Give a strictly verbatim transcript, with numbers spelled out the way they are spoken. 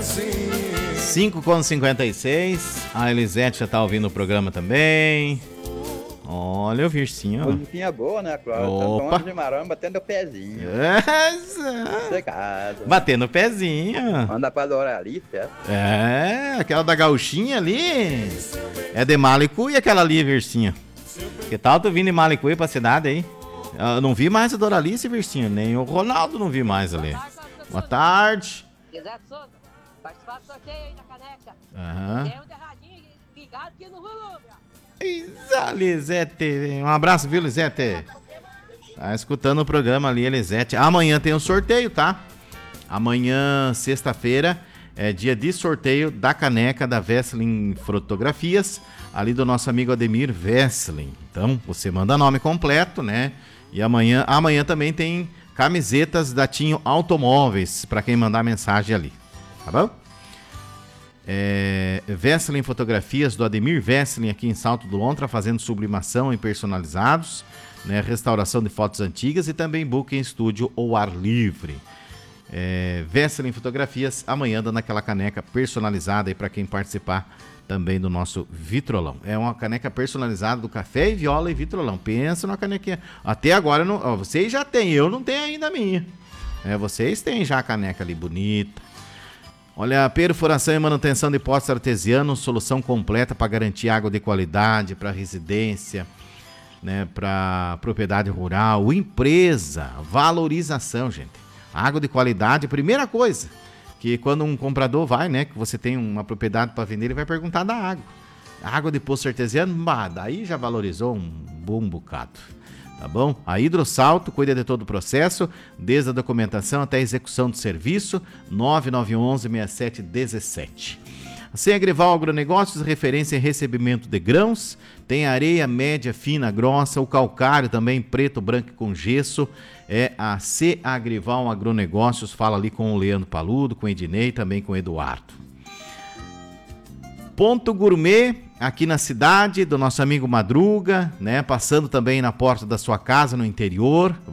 cinco com cinquenta e seis. A Elisete já tá ouvindo o programa também. Olha o Vircinho. Musiquinha boa, né, Cláudio? Opa. Tá de marão, batendo o pezinho. Essa. Batendo o pezinho. Manda pra Doralice, é? É, aquela da gauchinha ali. É de Malicuia aquela ali, Vircinho. Que tal tu vindo de Malicuia pra cidade aí? Eu não vi mais a Doralice, Vircinho. Nem o Ronaldo não vi mais ali. Boa tarde. Lisete Souza, participar do sorteio aí da caneca. Aham. Tem um derradinho ligado aqui no volume, ó. Isa, Lisete. Um abraço, viu, Lisete? Tá escutando o programa ali, Lisete. Amanhã tem um sorteio, tá? Amanhã, sexta-feira, é dia de sorteio da caneca da Vesselin Fotografias, ali do nosso amigo Ademir Vesselin. Então, você manda nome completo, né? E amanhã, amanhã também tem camisetas da Tinho Automóveis, para quem mandar mensagem ali, tá bom? É, Vesselin Fotografias do Ademir Vesselin aqui em Salto do Lontra, fazendo sublimação em personalizados, né, restauração de fotos antigas e também book em estúdio ou ar livre. É, Vesselin Fotografias, amanhã dando aquela caneca personalizada aí para quem participar também do nosso Vitrolão. É uma caneca personalizada do Café e Viola e Vitrolão. Pensa numa canequinha. Até agora, não, ó, vocês já têm, eu não tenho ainda a minha. É, vocês têm já a caneca ali bonita. Olha, perfuração e manutenção de poços artesianos, solução completa para garantir água de qualidade para residência, né, para propriedade rural, empresa, valorização, gente. Água de qualidade, primeira coisa, que quando um comprador vai, né, que você tem uma propriedade para vender, ele vai perguntar da água. Água de poço artesiano, bah, daí já valorizou um bom bocado. Tá bom? A Hidrosalto cuida de todo o processo, desde a documentação até a execução do serviço, nove nove um um, seis sete um sete. Sem Agrival Agronegócios, referência em recebimento de grãos, tem areia média, fina, grossa, o calcário também preto, branco e com gesso, é a C Agrival Agronegócios, fala ali com o Leandro Paludo, com o Ednei, também com o Eduardo. Ponto Gourmet, aqui na cidade, do nosso amigo Madruga, né? Passando também na porta da sua casa, no interior.